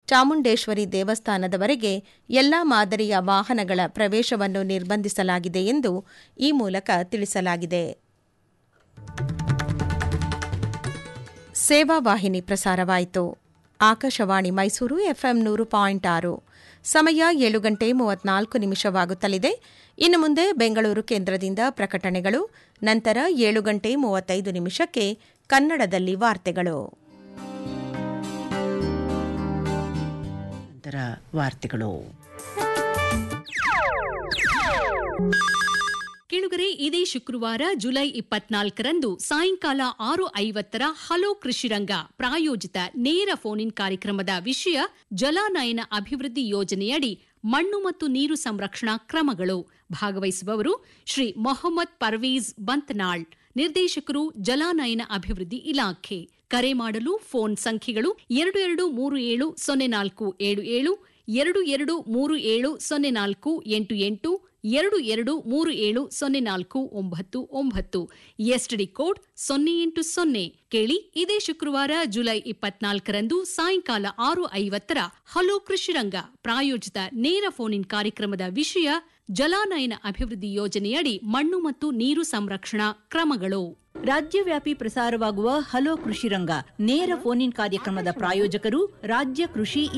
ಚಾಮುಂಡೇಶ್ವರಿ ದೇವಸ್ಥಾನದವರೆಗೆ ಎಲ್ಲಾ ಮಾದರಿಯ ವಾಹನಗಳ ಪ್ರವೇಶವನ್ನು ನಿರ್ಬಂಧಿಸಲಾಗಿದೆ ಎಂದು ಈ ಮೂಲಕ ತಿಳಿಸಲಾಗಿದೆ. ಸೇವಾ ವಾಹಿನಿ ಪ್ರಸಾರವಾಯಿತು. ಆಕಾಶವಾಣಿ ಮೈಸೂರು ಎಫ್ಎಂ 100.6. ಸಮಯ 7:34 ಇನ್ನು ಮುಂದೆ ಬೆಂಗಳೂರು ಕೇಂದ್ರದಿಂದ ಪ್ರಕಟಣೆಗಳು. ನಂತರ 7:35 ಕನ್ನಡದಲ್ಲಿ ವಾರ್ತೆಗಳು. ಕೇಳುಗರೆ, ಇದೇ ಶುಕ್ರವಾರ ಜುಲೈ 24ರಂದು ಸಾಯಂಕಾಲ 6:50 ಹಲೋ ಕೃಷಿರಂಗ ಪ್ರಾಯೋಜಿತ ನೇರ ಫೋನ್ ಇನ್ ಕಾರ್ಯಕ್ರಮದ ವಿಷಯ ಜಲಾನಯನ ಅಭಿವೃದ್ಧಿ ಯೋಜನೆಯಡಿ ಮಣ್ಣು ಮತ್ತು ನೀರು ಸಂರಕ್ಷಣಾ ಕ್ರಮಗಳು. ಭಾಗವಹಿಸುವವರು ಶ್ರೀ ಮೊಹಮ್ಮದ್ ಪರ್ವೀಜ್ ಬಂತ್ನಾಳ್, ನಿರ್ದೇಶಕರು ಜಲಾನಯನ ಅಭಿವೃದ್ಧಿ ಇಲಾಖೆ. ಕರೆ ಮಾಡಲು ಫೋನ್ ಸಂಖ್ಯೆಗಳು 22370477, 22370488, 22370499, ಎಸ್ಟಿಡಿ ಕೋಡ್ 080. ಕೇಳಿ, ಇದೇ ಶುಕ್ರವಾರ ಜುಲೈ 24ರಂದು ಸಾಯಂಕಾಲ 6:50 ಹಲೋ ಕೃಷಿರಂಗ ಪ್ರಾಯೋಜಿತ ನೇರ ಫೋನ್ ಇನ್ ಕಾರ್ಯಕ್ರಮದ ವಿಷಯ ಜಲಾನಯನ ಅಭಿವೃದ್ಧಿ ಯೋಜನೆಯಡಿ ಮಣ್ಣು ಮತ್ತು ನೀರು ಸಂರಕ್ಷಣಾ ಕ್ರಮಗಳು. ರಾಜ್ಯವ್ಯಾಪಿ ಪ್ರಸಾರವಾಗುವ ಹಲೋ ಕೃಷಿರಂಗ ನೇರ ಫೋನ್ ಇನ್ ಕಾರ್ಯಕ್ರಮದ ಪ್ರಾಯೋಜಕರು ರಾಜ್ಯ ಕೃಷಿ